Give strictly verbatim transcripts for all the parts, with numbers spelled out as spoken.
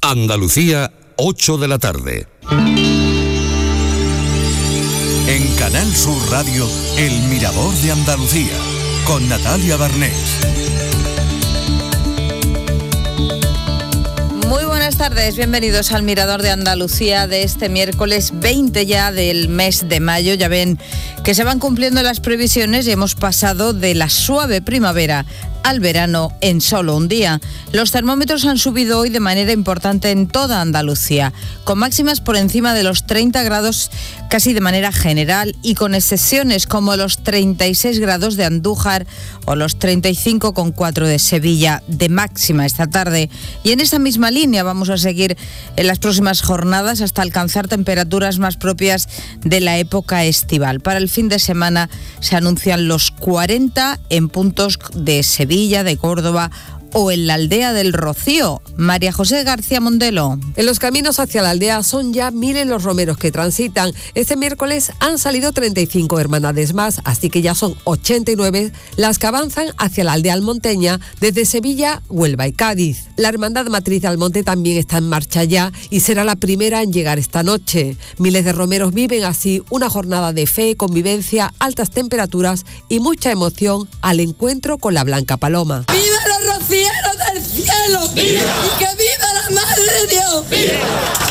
Andalucía, ocho de la tarde. En Canal Sur Radio, El Mirador de Andalucía, con Natalia Barnés. Muy buenas tardes, bienvenidos al Mirador de Andalucía de este miércoles veinte ya del mes de mayo. Ya ven que se van cumpliendo las previsiones y hemos pasado de la suave primavera al verano en solo un día. Los termómetros han subido hoy de manera importante en toda Andalucía, con máximas por encima de los treinta grados casi de manera general y con excepciones como los treinta y seis grados de Andújar o los treinta y cinco coma cuatro de Sevilla de máxima esta tarde. Y en esa misma línea vamos a seguir en las próximas jornadas hasta alcanzar temperaturas más propias de la época estival. Para el fin de semana se anuncian los cuarenta en puntos de Sevilla, de Córdoba o en la aldea del Rocío. María José García Mondelo. En los caminos hacia la aldea son ya miles los romeros que transitan. Este miércoles han salido treinta y cinco hermandades más, así que ya son ochenta y nueve las que avanzan hacia la aldea almonteña desde Sevilla, Huelva y Cádiz. La hermandad matriz de Almonte también está en marcha ya y será la primera en llegar esta noche. Miles de romeros viven así una jornada de fe, convivencia, altas temperaturas y mucha emoción al encuentro con la Blanca Paloma. ¡Viva los rocieros del cielo! ¡Viva! ¡Y que viva la Madre de Dios! ¡Viva!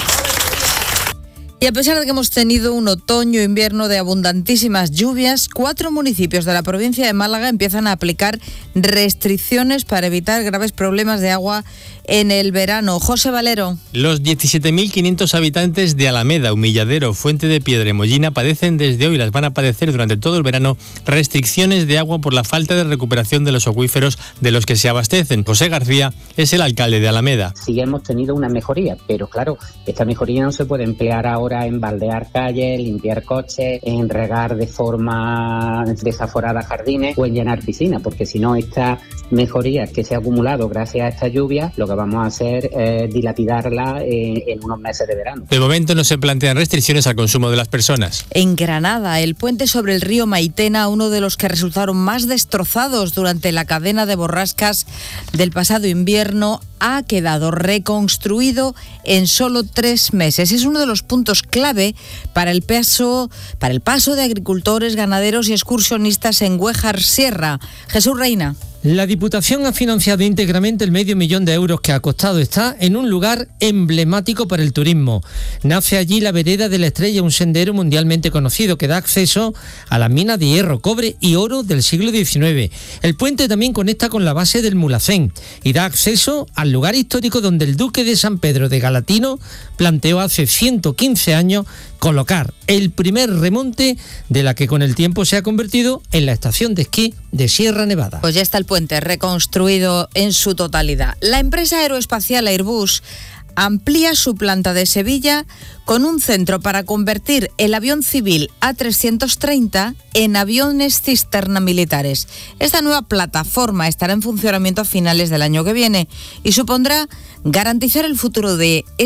Y a pesar de que hemos tenido un otoño-invierno de abundantísimas lluvias, cuatro municipios de la provincia de Málaga empiezan a aplicar restricciones para evitar graves problemas de agua en el verano. José Valero. Los diecisiete mil quinientos habitantes de Alameda, Humilladero, Fuente de Piedra y Mollina padecen desde hoy, las van a padecer durante todo el verano, restricciones de agua por la falta de recuperación de los acuíferos de los que se abastecen. José García es el alcalde de Alameda. Sí hemos tenido una mejoría, pero claro, esta mejoría no se puede emplear ahora en baldear calles, limpiar coches, en regar de forma desaforada jardines o en llenar piscinas, porque si no, esta mejoría que se ha acumulado gracias a esta lluvia, lo que vamos a hacer es dilapidarla en, en unos meses de verano. De momento no se plantean restricciones al consumo de las personas. En Granada, el puente sobre el río Maitena, uno de los que resultaron más destrozados durante la cadena de borrascas del pasado invierno, ha quedado reconstruido en solo tres meses. Es uno de los puntos clave para el paso, para el paso de agricultores, ganaderos y excursionistas en Güéjar Sierra. Jesús Reina. La Diputación ha financiado íntegramente el medio millón de euros que ha costado. Está en un lugar emblemático para el turismo. Nace allí la Vereda de la Estrella, un sendero mundialmente conocido que da acceso a las minas de hierro, cobre y oro del siglo diecinueve. El puente también conecta con la base del Mulhacén y da acceso al lugar histórico donde el duque de San Pedro de Galatino planteó hace ciento quince años colocar el primer remonte de la que con el tiempo se ha convertido en la estación de esquí de Sierra Nevada. Pues ya está el puente reconstruido en su totalidad. La empresa aeroespacial Airbus amplía su planta de Sevilla con un centro para convertir el avión civil A trescientos treinta en aviones cisterna militares. Esta nueva plataforma estará en funcionamiento a finales del año que viene y supondrá garantizar el futuro de